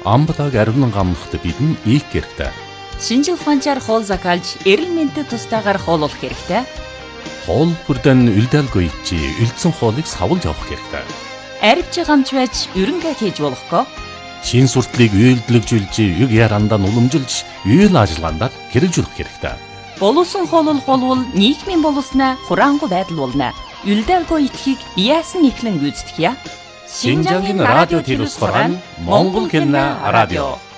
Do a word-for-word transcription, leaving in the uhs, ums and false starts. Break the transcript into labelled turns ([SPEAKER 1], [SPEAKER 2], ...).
[SPEAKER 1] Амбалаг ариунан гамнахад бидэн ийх хэрэгтэй.
[SPEAKER 2] Шинжил ухаанчаар хоол закалж, эрэл мэндэд тустаагаар хооллох хэрэгтэй.
[SPEAKER 1] Хоол бүрдэн үлдээлгүй чи үлдсэн хоолыг савлж авах хэрэгтэй.
[SPEAKER 2] Арвч гамч байж ерөнхий хийж болохгүй.
[SPEAKER 1] Шин суртлыг үйлдэлжүүлж, юг ярандаа уламжилж, үйл ажиллагаанд хэрэгжүүлэх хэрэгтэй.
[SPEAKER 2] Боловсон хооллох болвол нийгмийн боловсноо хураангуй байдал болно. Үлдээлгүй итгэхийг яасан ихлэн гүйцэтгэе.
[SPEAKER 1] Шинжангийн радио телевиз хорон Монгол хэлний радио.